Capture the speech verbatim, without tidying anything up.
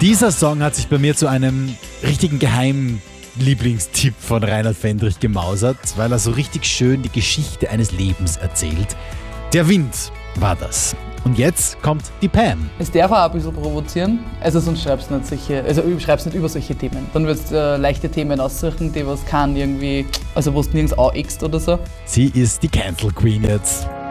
Dieser Song hat sich bei mir zu einem richtigen geheimen Lieblingstipp von Reinhard Fendrich gemausert, weil er so richtig schön die Geschichte eines Lebens erzählt. Der Wind war das. Und jetzt kommt die Pam. Es darf auch ein bisschen provozieren, also sonst schreibst du nicht solche, also schreibst nicht über solche Themen. Dann würdest du äh, leichte Themen aussuchen, die was kann irgendwie, also wo du nirgends aueckst oder so. Sie ist die Cancel Queen jetzt.